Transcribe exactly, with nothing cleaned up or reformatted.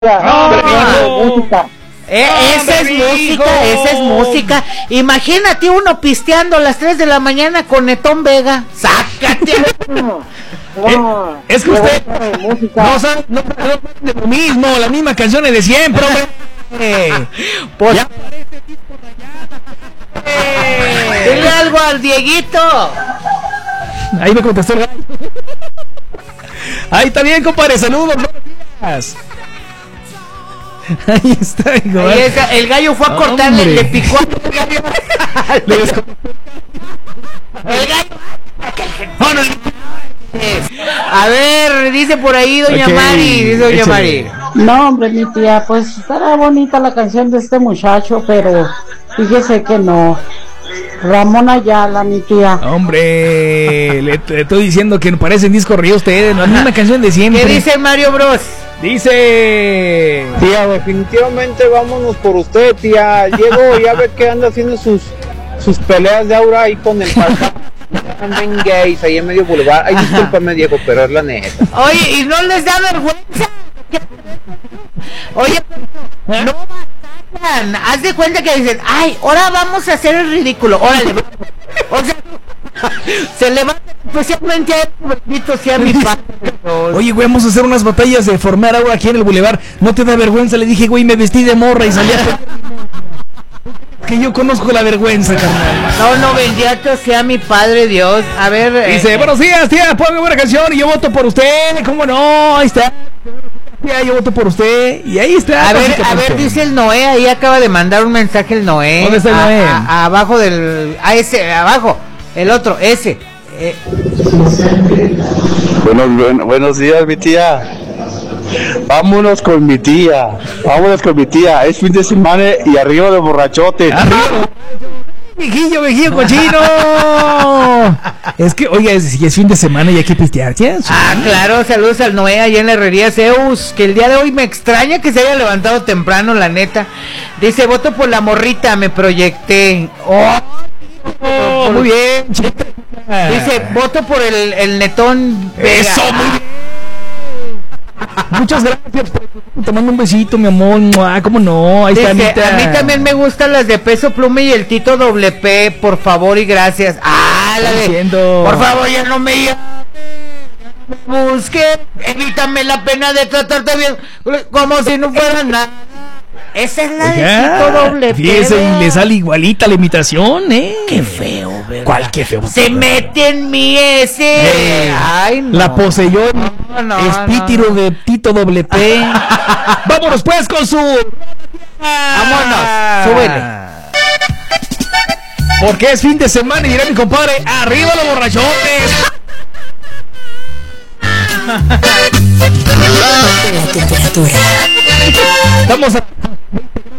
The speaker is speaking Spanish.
No, música. Eh, esa es música, esa es música. Imagínate uno pisteando a las tres de la mañana con Netón Vega. ¡Sácate! No, no, Eh, es que qué usted buena música. no sabe no, no, no, de lo mismo, las mismas canciones de siempre, hombre. Pues, Ya. dile algo al Dieguito. Ahí me contestó el gallo. Ahí está bien, compadre, saludos, buenos días. Ahí está, hijo. Ahí está, el gallo fue a cortarle, Hombre. le picó al gallo. Le desco- El gallo. No, no, A ver, dice por ahí doña Ok, Mari, dice doña échale. Mari. No, hombre, mi tía, pues estará bonita la canción de este muchacho, pero fíjese que no. Ramón Ayala, mi tía. Hombre, le, le estoy diciendo que parecen discos ríos ustedes, no es una canción de siempre. ¿Qué dice Mario Bros? Dice. Tía, definitivamente vámonos por usted, tía. Llego y ya ve que anda haciendo sus sus peleas de aura ahí con el palca. Anden gays ahí en medio boulevard. Ay, discúlpame, Diego, pero es la neta. Oye, ¿y no les da vergüenza? Oye, no batallan. Haz de cuenta que dicen, ay, ahora vamos a hacer el ridículo. Órale. O sea, se levanta especialmente a él, bendito sea mi padre. Oye, güey, vamos a hacer unas batallas de formar ahora aquí en el boulevard. ¿No te da vergüenza? Le dije, güey, me vestí de morra y salí a... Que yo conozco la vergüenza, carnal. No, no, bendito sea mi Padre Dios. A ver. Dice, eh, buenos días, tía, ponme buena canción y yo voto por usted. ¿Cómo no? Ahí está. Tía, yo voto por usted. Y ahí está. A ver, Pasito a por ver, usted. dice el Noé, ahí acaba de mandar un mensaje el Noé. ¿Dónde está el A- Noé? a- a- abajo del... A ese, abajo. El otro, ese. Eh, Buenos, buen- buenos días, mi tía. Vámonos con mi tía. Vámonos con mi tía. Es fin de semana y arriba de borrachote. Arriba. Viejillo, viejillo cochino. Es que, oiga, es, si es fin de semana y hay que pistear, ¿sí? Ah, claro, saludos al Noé allá en la herrería Zeus, que el día de hoy me extraña que se haya levantado temprano, la neta. Dice, voto por la morrita, me proyecté. Oh, Oh, muy bien. dice, voto por el, el Netón Vega. Eso, muy bien. Muchas gracias. Te mando un besito, mi amor. Mua, ¿cómo no? Ahí está, Dice, Anita. a mí también me gustan las de Peso Pluma y el Tito Doble P, por favor y gracias. Ah, la de, Diciendo. por favor, ya no me llames, busque, evítame la pena de tratarte bien, como si no fuera nada. Esa es la de Tito Doble P. Fíjese, y le sale igualita la imitación, ¿eh? Qué feo, ¿verdad? ¿Cuál qué feo? Se mete en mi ese. Eh, Ay, no. La poseyó el No, no, espítiro no. de Tito Doble P. Vámonos pues con su... Vámonos, súbele. Porque es fin de semana y dirá mi compadre, arriba los borrachotes. La temperatura. Estamos a...